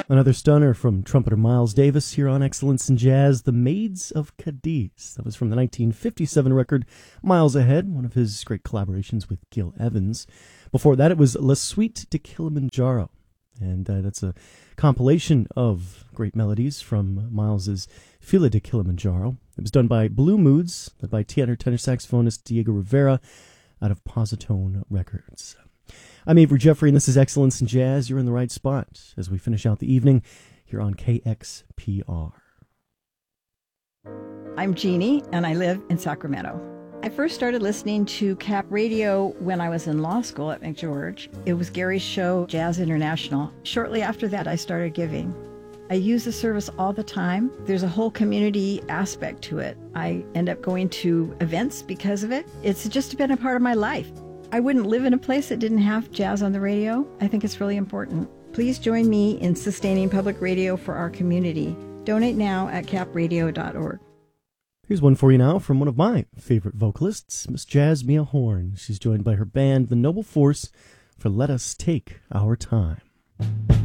Another stunner from trumpeter Miles Davis here on Excellence in Jazz, The Maids of Cadiz. That was from the 1957 record Miles Ahead, one of his great collaborations with Gil Evans. Before that, it was La Suite de Kilimanjaro. And that's a compilation of great melodies from Miles's Fila de Kilimanjaro. It was done by Blue Moods, led by tenor saxophonist Diego Rivera out of Positone Records. I'm Avery Jeffrey, and this is Excellence in Jazz. You're in the right spot as we finish out the evening here on KXPR. I'm Jeannie, and I live in Sacramento. I first started listening to Cap Radio when I was in law school at McGeorge. It was Gary's show, Jazz International. Shortly after that, I started giving. I use the service all the time. There's a whole community aspect to it. I end up going to events because of it. It's just been a part of my life. I wouldn't live in a place that didn't have jazz on the radio. I think it's really important. Please join me in sustaining public radio for our community. Donate now at capradio.org. Here's one for you now from one of my favorite vocalists, Miss Jasmia Horn. She's joined by her band, The Noble Force, for Let Us Take Our Time.